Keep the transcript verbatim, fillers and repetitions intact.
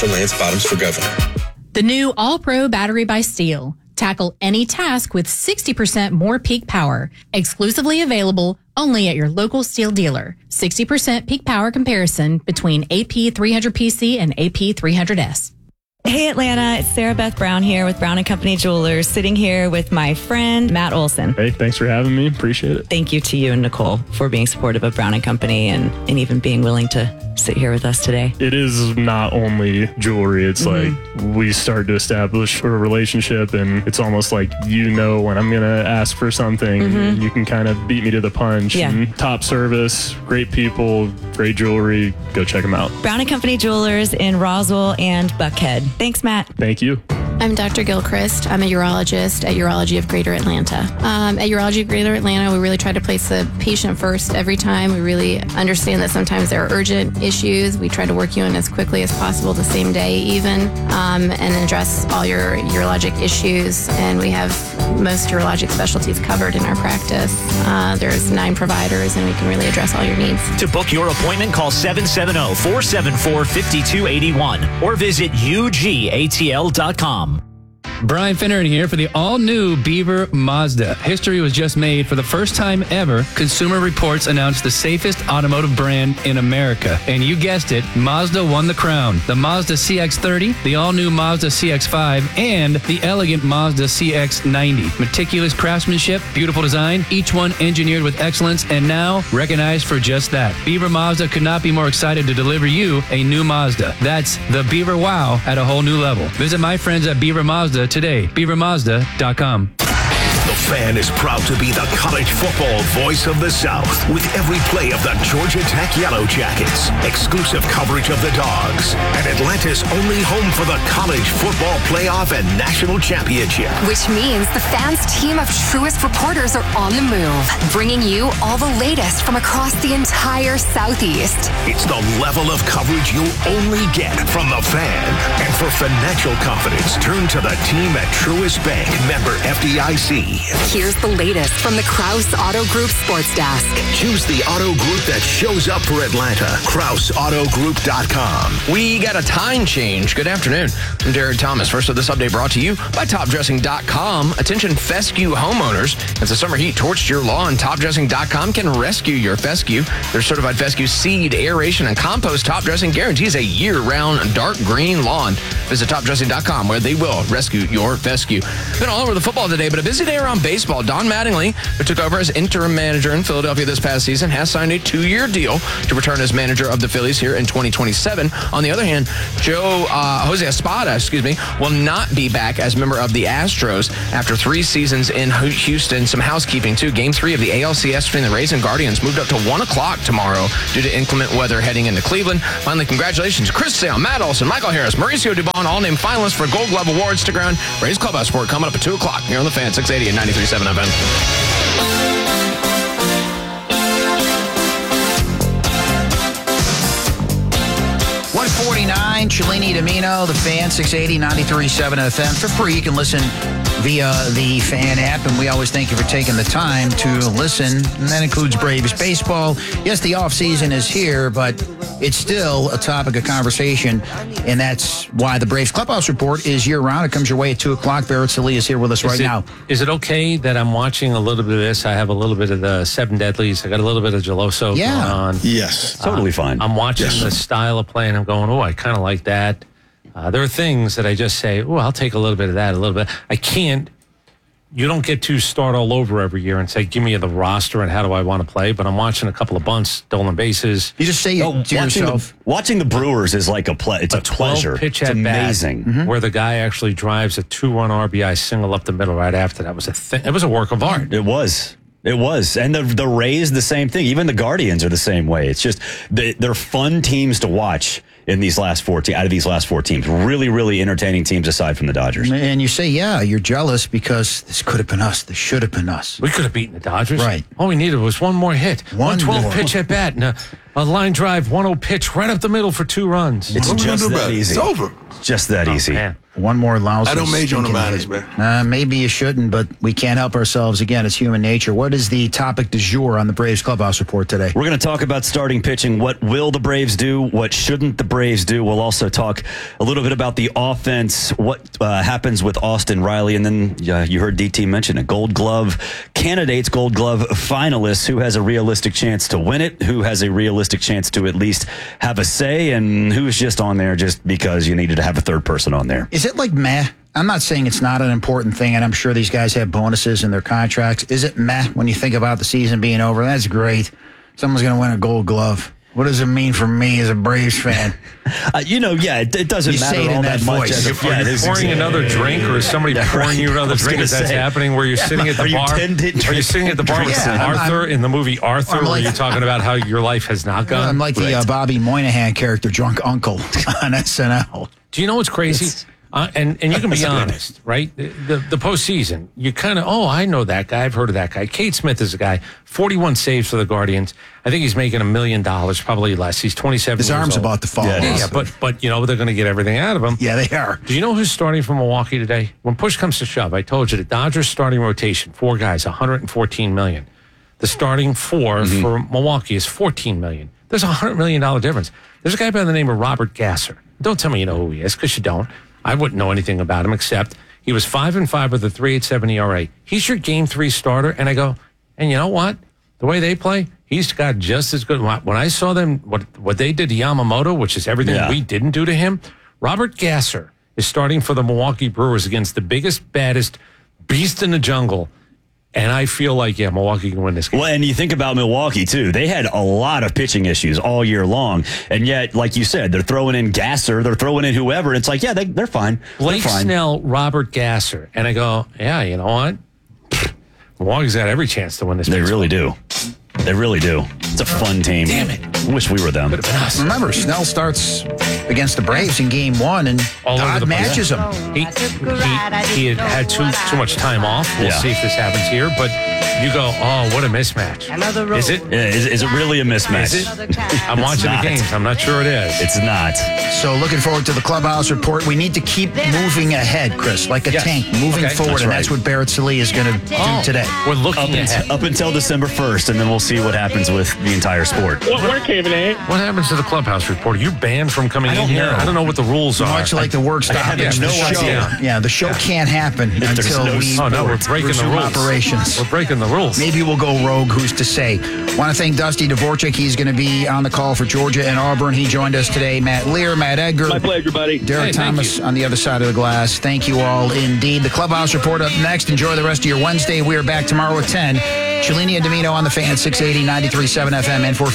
Lance Bottoms for governor. The new All-Pro battery by Steel. Tackle any task with sixty percent more peak power. Exclusively available only at your local Steel dealer. sixty percent peak power comparison between A P three hundred P C and A P three hundred S. Hey Atlanta, it's Sarah Beth Brown here with Brown and Company Jewelers, sitting here with my friend Matt Olson. Hey, thanks for having me. Appreciate it. Thank you to you and Nicole for being supportive of Brown and Company and, and even being willing to sit here with us today. It is not only jewelry. It's Mm-hmm. like we start to establish a relationship, and it's almost like you know when I'm going to ask for something, Mm-hmm. and you can kind of beat me to the punch. Yeah. And top service, great people, great jewelry. Go check them out. Brown and Company Jewelers in Roswell and Buckhead. Thanks, Matt. Thank you. I'm Doctor Gilchrist. I'm a urologist at Urology of Greater Atlanta. Um, at Urology of Greater Atlanta, we really try to place the patient first every time. We really understand that sometimes there are urgent issues. We try to work you in as quickly as possible, the same day even, um, and address all your urologic issues. And we have most urologic specialties covered in our practice. Uh, there's nine providers, and we can really address all your needs. To book your appointment, call seven seven zero, four seven four, five two eight one or visit U G A T L dot com. Brian Finneran here for the all-new Beaver Mazda. History was just made. For the first time ever, Consumer Reports announced the safest automotive brand in America. And you guessed it, Mazda won the crown. The Mazda C X thirty, the all-new Mazda C X five, and the elegant Mazda C X ninety. Meticulous craftsmanship, beautiful design, each one engineered with excellence, and now recognized for just that. Beaver Mazda could not be more excited to deliver you a new Mazda. That's the Beaver Wow at a whole new level. Visit my friends at Beaver Mazda today. beaver mazda dot com. The Fan is proud to be the college football voice of the South with every play of the Georgia Tech Yellow Jackets, exclusive coverage of the Dogs, and Atlanta's only home for the college football playoff and national championship. Which means the Fan's team of truest reporters are on the move, bringing you all the latest from across the entire Southeast. It's the level of coverage you'll only get from the Fan. And for financial confidence, turn to the team at Truist Bank, member F D I C. Here's the latest from the Krause Auto Group Sports Desk. Choose the auto group that shows up for Atlanta. Krause Auto Group dot com. We got a time change. Good afternoon. I'm Jared Thomas. First of this update brought to you by top dressing dot com. Attention fescue homeowners. As the summer heat torched your lawn, top dressing dot com can rescue your fescue. Their certified fescue seed, aeration, and compost Top Dressing guarantees a year-round dark green lawn. Visit top dressing dot com where they will rescue your fescue. Been all over the football today, but a busy day around baseball. Don Mattingly, who took over as interim manager in Philadelphia this past season, has signed a two-year deal to return as manager of the Phillies here in twenty twenty-seven. On the other hand, Joe uh, Jose Espada, excuse me, will not be back as member of the Astros after three seasons in Houston. Some housekeeping too. Game three of the A L C S between the Rays and Guardians moved up to one o'clock tomorrow due to inclement weather heading into Cleveland. Finally, congratulations, Chris Sale, Matt Olson, Michael Harris, Mauricio Dubon, all named finalists for Gold Glove Awards. Stick around. Rays Clubhouse Sport coming up at two o'clock here on the Fan, six eighty and ninety-three point seven F M. one forty-nine, Cellini Domino, the Fan, six eighty, ninety-three point seven F M. For free, you can listen via the Fan app, and we always thank you for taking the time to listen, and that includes Braves baseball. Yes, the offseason is here, but it's still a topic of conversation, and that's why the Braves Clubhouse Report is year-round. It comes your way at two o'clock. Barrett Sallee is here with us right is it, now. Is it okay that I'm watching a little bit of this? I have a little bit of the Seven Deadlies. I got a little bit of Geloso yeah. going on. Yes, totally uh, fine. I'm watching yes. the style of play, and I'm going, oh, I kind of like that. Uh, there are things that I just say, oh, I'll take a little bit of that, a little bit. I can't. You don't get to start all over every year and say, give me the roster and how do I want to play. But I'm watching a couple of bunts, stolen bases. You just say oh, to watching yourself. The, watching the Brewers is like a ple- It's a, a pleasure. Pitch it's at amazing. Bat, mm-hmm. Where the guy actually drives a two-run R B I single up the middle right after that was a thing. It was a work of art. It was. It was. And the the Rays, the same thing. Even the Guardians are the same way. It's just, they, they're fun teams to watch in these last four te- out of these last four teams. Really, really entertaining teams aside from the Dodgers. And you say, yeah, you're jealous because this could have been us. This should have been us. We could have beaten the Dodgers. Right. All we needed was one more hit. One one twelve more. pitch at bat and a, a line drive, one oh pitch right up the middle for two runs. It's What just we gonna do that about it? easy. It's over. just that Oh, easy. man. One more lousy. I don't major on the stinking minors, hit. man. Uh, maybe you shouldn't, but we can't help ourselves. Again, it's human nature. What is the topic du jour on the Braves Clubhouse Report today? We're going to talk about starting pitching. What will the Braves do? What shouldn't the Braves do? We'll also talk a little bit about the offense, what uh, happens with Austin Riley, and then uh, you heard D T mention it. Gold Glove candidates, Gold Glove finalists. Who has a realistic chance to win it? Who has a realistic chance to at least have a say? And who's just on there just because you needed to have a third person on there? Is it like meh? I'm not saying it's not an important thing, and I'm sure these guys have bonuses in their contracts. Is it meh when you think about the season being over? That's great. Someone's going to win a Gold Glove. What does it mean for me as a Braves fan? Uh, you know, yeah, it, it doesn't You matter say it in all that that much. voice. As a, Are yeah, you it is pouring exactly- another drink, or is somebody Yeah, pouring right. you I another was drink? gonna Is that say. happening where you're sitting at the Are you bar? tending- Are you sitting at the bar with Yeah, I'm- Arthur I'm- in the movie Arthur, I'm where like- you're talking about how your life has not gone? I'm like the uh, Bobby Moynihan character, Drunk Uncle, on S N L. Do you know what's crazy? Uh, and and you can be honest, right? The the, the postseason, you kind of, oh, I know that guy. I've heard of that guy. Cade Smith is a guy. forty-one saves for the Guardians. I think he's making a million dollars, probably less. He's twenty-seven. His years arm's old. about to fall Yeah, off. yeah, but but you know they're going to get everything out of him. Yeah, they are. Do you know who's starting for Milwaukee today? When push comes to shove, I told you the Dodgers starting rotation, four guys, one hundred fourteen million. The starting four Mm-hmm. for Milwaukee is fourteen million. There's a one hundred million dollars difference. There's a guy by the name of Robert Gasser. Don't tell me you know who he is, because you don't. I wouldn't know anything about him, except he was five and five with a three point eight seven E R A. He's your game three starter, and I go, and you know what? The way they play, he's got just as good. When I saw them, what what they did to Yamamoto, which is everything Yeah. we didn't do to him, Robert Gasser is starting for the Milwaukee Brewers against the biggest, baddest beast in the jungle. And I feel like, yeah, Milwaukee can win this game. Well, and you think about Milwaukee, too. They had a lot of pitching issues all year long. And yet, like you said, they're throwing in Gasser, they're throwing in whoever. It's like, yeah, they, they're fine. Blake they're fine. Snell, Robert Gasser. And I go, yeah, you know what? Milwaukee's got every chance to win this. They baseball. really do. They really do. It's a fun team. Damn it. Wish we were them. Remember, Snell starts against the Braves in game one, and All over Dodd the place. matches him. He, he, he had had too, too much time off. We'll Yeah. see if this happens here. But you go, oh, what a mismatch. Is it? Yeah, is, is it really a mismatch? Is it? I'm It's watching not. the games. I'm not sure it is. It's not. So looking forward to the Clubhouse Report. We need to keep moving ahead, Chris, like a Yes. tank, moving Okay. forward, That's and right. that's what Barrett Sallee is going to Oh, do today. We're looking Up, ahead. unt- up until December first, and then we'll see what happens with the entire sport. What, what happens to the Clubhouse Report? Are you banned from coming I in don't here? know. I don't know what the rules are. Much like the work I have stoppage, no the show, idea. yeah, the show can't happen there's until no we Oh, no, we're breaking the resume rules. operations. We're breaking the rules. Maybe we'll go rogue. Who's to say? Want to thank Dusty Dvorak. He's going to be on the call for Georgia and Auburn. He joined us today. Matt Lear, Matt Edgar. My pleasure, buddy. Derek Hey, thank Thomas you. on the other side of the glass. Thank you all indeed. The Clubhouse Report up next. Enjoy the rest of your Wednesday. We are back tomorrow at ten. Cellini and Domino on the Fan, six eighty, ninety-three point seven F M, and for